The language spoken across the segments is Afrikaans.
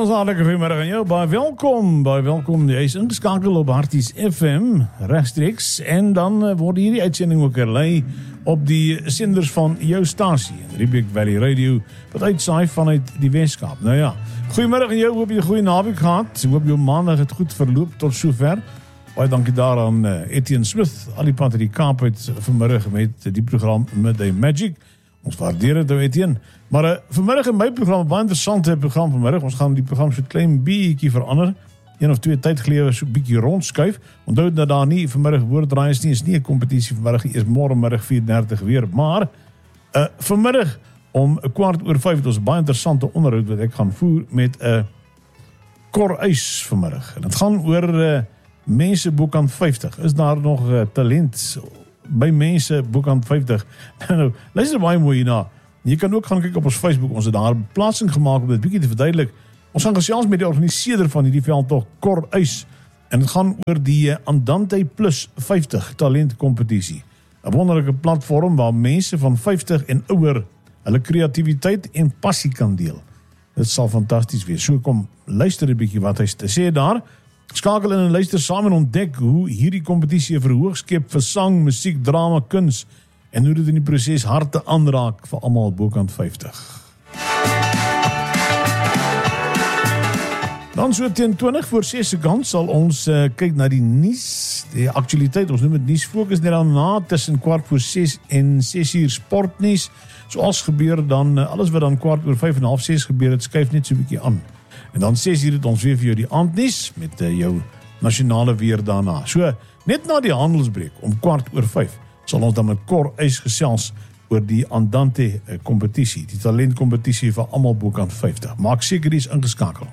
ons hartelijk goeiemiddag aan jou, baie welkom, jy is ingeskakel op Harties FM, rechtstreeks, en dan word hierdie uitsending ook herlei op die senders van jou stasie, Riebeek Valley Radio, wat uitsaai vanuit die Weskaap. Nou ja, goeiemiddag aan jou, hoop jy 'n goeie naweek gehad, hoop jou maandag het goed verloop tot sover. Baie dankie daaraan Etienne Smith, al die pad uit die Kaap uit vanmiddag met die program Midday Magic. Ons waardeer het, Etienne. Maar vanmiddag in my program, baie interessante program vanmiddag. Ons gaan die program so klein bietjie verander. 1 of 2 tyd gelede so bietjie rondskuif. Onthou dat daar nie vanmiddag woorddraai is nie 'n kompetisie vanmiddag, eers môre middag 4:30 weer. Maar vanmiddag om 4:15 het ons baie interessante onderhoud wat ek gaan voer met Cor Uys vanmiddag. En dit gaan oor mense bokant 50. Is daar nog talent by mense bokant 50? Nou, luister baie mooi hierna. Jy kan ook gaan kyk op ons Facebook. Ons het daar 'n plasing gemaak om dit bietjie te verduidelik. Ons gaan gesels met die organiseerder van hierdie veldtog, Cor Uys. En dit gaan oor die Andante Plus 50 talent kompetisie. 'n Wonderlike platform waar mense van 50 en ouer hulle kreatiwiteit en passie kan deel. Dit sal fantasties wees. So kom luister 'n bietjie wat hy te sê daar. Skakel in en luister saam en ontdek hoe hierdie kompetisie 'n verhoog skep vir sang, musiek, drama, kuns en hoe dit in die proses harte aanraak vir almal bokant 50. Dan so teen 20:06 se kant sal ons kyk na die nuus, die aktualiteit, ons noem dit nuus fokus net daarna tussen 4:15 en 6:00 sportnuus. Soos gebeur dan alles wat dan 4:05 en 5:30 gebeur, dit skuif net so 'n bietjie aan. En dan 6:00 het ons weer vir jou die aandnuus met jou nasionale weer daarna. So, net na die handelsbreek om 4:05 sal ons dan met Cor Uys gesels oor die Andante kompetisie, die talentkompetisie vir almal bokant 50. Maak seker dis ingeskakel.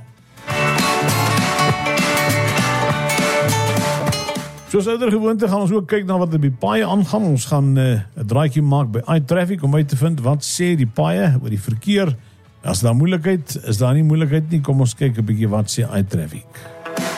Soos ouer gewoonte gaan ons ook kyk na wat er by paaie aangaan. Ons gaan 'n draaitjie maak by iTraffic om uit te vind wat sê die paaie oor die verkeer. As daar moeilikheid, is daar nie moeilikheid nie, kom ons kyk 'n bietjie wat sê iTraffic.